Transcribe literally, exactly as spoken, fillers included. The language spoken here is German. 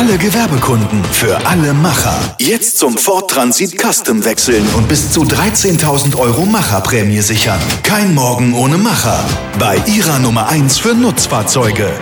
alle Gewerbekunden, für alle Macher. Jetzt zum Ford Transit Custom wechseln und bis zu dreizehntausend Euro Macherprämie sichern. Kein Morgen ohne Macher. Bei Ihrer Nummer eins für Nutzfahrzeuge.